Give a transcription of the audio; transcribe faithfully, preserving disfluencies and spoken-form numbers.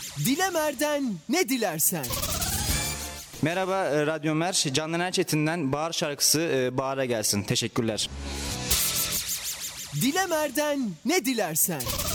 Dilemer'den ne dilersen. Merhaba e, Radyo Mer, Candan Erçetin'den Bahar şarkısı e, Bahar'a gelsin. Teşekkürler. Dilemer'den ne dilersen.